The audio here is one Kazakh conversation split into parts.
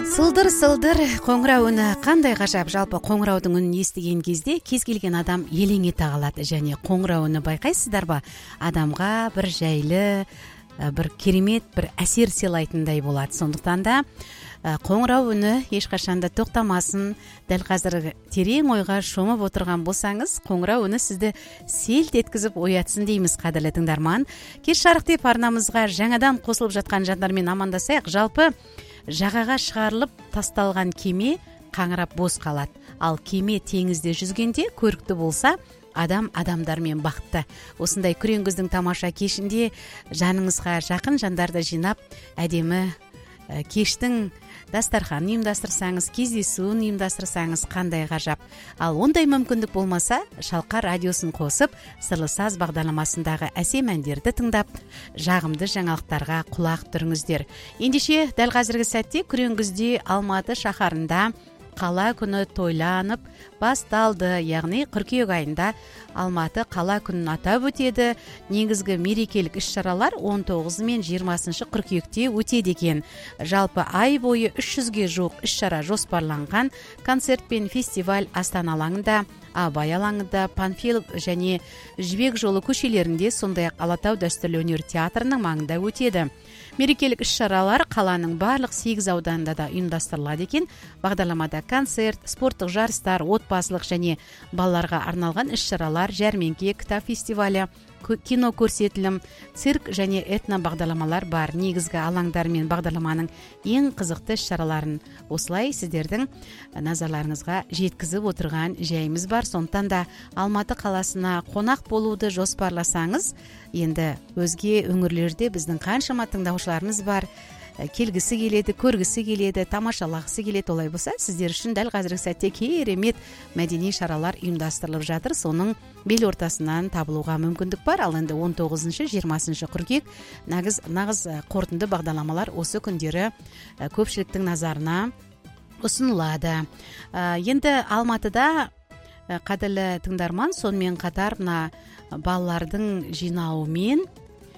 Сылдыр қоңырау үні қандай ғажап. Жалпы қоңыраудың үнін естіген кезде кез келген адам елең ете қалады. Және қоңырау үні байқайсыздар ба, адамға бір жайлы, бір керемет, бір әсер сыйлайтындай болады. Сондықтан да қоңырау үні ешқашанда тоқтамасын. Дәл қазір терең ойға шомып отырған болсаңыз, қоңырау үні сізді селт еткізіп оятсын дейміз, қадірлі тыңдарман. Кеш жарық деп арнамызға жаңадан қосылып жатқан жандармен амандасайық. Жалпы жағаға шығарылып тасталған кеме қаңырап бос қалады. Ал кеме теңізде жүзгенде көрікті болса, адам адамдармен бақытты. Осындай күрең күздің тамаша кешінде жаныңызға жақын жандарды жинап, әдемі кештің дастарханын ұйымдастырсаңыз, кездесуін ұйымдастырсаңыз қандай ғажап. Ал ондай мүмкіндік болмаса, Шалқар радиосын қосып, Сырлы саз бағдарламасындағы әсем әндерді тыңдап, жағымды жаңалықтарға құлақ түріңіздер. Ендеше дәл қазіргі сәтте күрең күзде Алматы шаһарында қала күні тойланып басталды. Яғни қыркүйек айында Алматы қала күнін атап өтеді. Негізгі мерекелік іс-шаралар 19 мен 20 қыркүйекте өтеді екен. Жалпы ай бойы 300-ге жуық іс-шара жоспарланған. Концерт пен фестиваль Астана алаңында, Абай алаңында, Панфилов және Жібек жолы көшелерінде, сондай-ақ Алатау дәстүрлі өнер театрының маңында өтеді. Мерекелік іс-шаралар қаланың барлық 8 ауданында да ұйымдастырылады екен. Бағдарламада концерт, спорттық жарыстар, отбасылық және балаларға арналған іс-шаралар, жәрмеңке, кітап фестивалі, кино көрсетілім, цирк және этно бағдарламалар бар. Негізгі алаңдар мен бағдарламаның ең қызықты іс-шараларын осылай сіздердің назарларыңызға жеткізіп отырған жайымыз бар. Сондықтан да Алматы қаласына қонақ болуды жоспарласаңыз, енді өзге өңірлерде біздің қаншама тыңдаушыларымыз бар, келгісі келеді, көргісі келеді, тамашалағысы келеді. Олай болса, сіздер үшін дәл қазіргі сәтте керемет мәдени шаралар ұйымдастырылып жатыр. Соның бел ортасынан табылуға мүмкіндік бар. Ал енді 19-20 қыркүйек нағыз қорытынды бағдарламалар осы күндері көпшіліктің назарына ұсынылады. Енді Алматыда, қадірлі тыңдарман, сонымен қатар мына балалардың жинауымен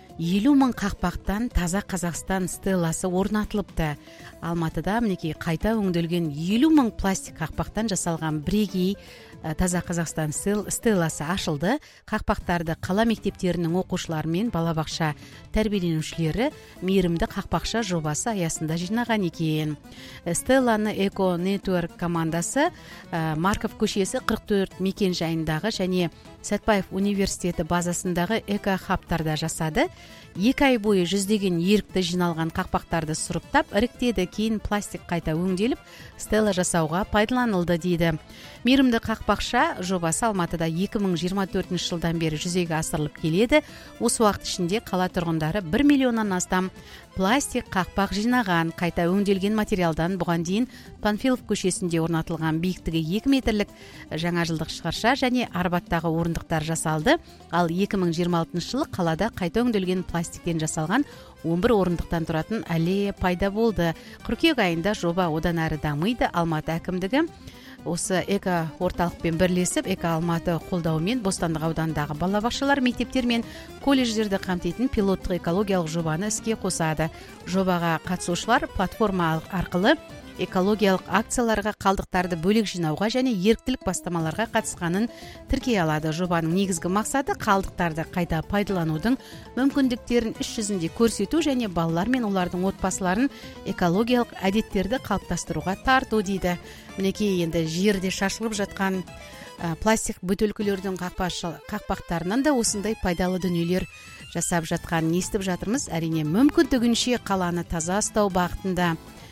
50 мың қақпақтан таза Қазақстан стелласы орнатылыпты. Алматыда мінекей қайта өңделген 50 мың пластик қақпақтан жасалған бірегей таза Қазақстан стелласы ашылды. Қақпақтарды қала мектептерінің оқушылары мен балабақша тәрбиеленушілері мейірімді қақпақша жобасы аясында жинаған екен. Стелланы Эко Нетворк командасы Марков көшесі 44 мекен жайындағы және Сәтбаев университеті базасындағы эко-хабтарда жасады. 2 ай бойы жүздеген ерікті жиналған қақпақтарды сұрыптап, іріктеді. Кейін пластик қайта өңделіп, стелла жасауға пайдаланылды дейді. Мейірімді қақпақша жобасы Алматыда 2024 жылдан бері жүзеге асырылып келеді. Осы уақыт ішінде қала тұрғындары 1 миллионнан астам пластик қақпақ жинаған. Қайта өңделген материалдан бұған дейін Панфилов көшесінде орнатылған биіктігі 2 метрлік жаңа жылдық шығарша және Арбаттағы орындықтар жасалды. Ал 2026 жылы қалада қайта өңделген пластиктен жасалған 11 орындықтан тұратын аллея пайда болды. Қыркүйек айында жоба одан әрі дамиды. Алматы әкімдігі осы эко орталықпен бірлесіп, Эко Алматы қолдауымен Бостандық аудандағы балабақшалар, мектептер мен колледждерді қамтитын пилоттық экологиялық жобаны іске қосады. Жобаға қатысушылар платформа арқылы экологиялық акцияларға, қалдықтарды бөлек жинауға және еріктілік бастамаларға қатысқанын тіркей алады. Жобаның негізгі мақсаты қалдықтарды қайта пайдаланудың мүмкіндіктерін іс жүзінде көрсету және балалар мен олардың отбасыларын экологиялық әдеттерді қалыптастыруға тарту дейді. Мінекей енді жерде шашылып жатқан пластик бөтелкелердің қақпақтарынан да осындай пайдалы дүниелер жасап жатқанын естіп жатырмыз. Әрине мүмкіндігінше қаланы таза ұстау бағытында,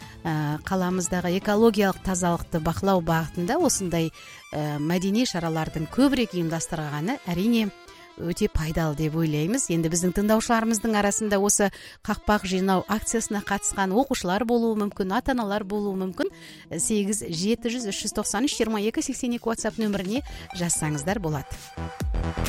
қаламыздағы экологиялық тазалықты бақылау бағытында осындай мәдени шаралардың көбірек ұйымдастырғаны әрине өте пайдалы деп ойлаймыз. Енді біздің тыңдаушыларымыздың арасында осы қақпақ жинау акциясына қатысқан оқушылар болуы мүмкін, ата-аналар болуы мүмкін. 8-700-393-22-82 WhatsApp нөміріне жазсаңыздар болады.